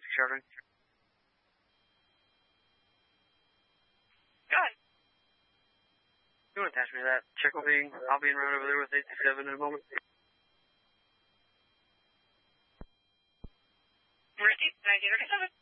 chartering. Go ahead. You want to attach me to that? Check will be, I'll be around over there with 867 in a moment. Receipt 1937.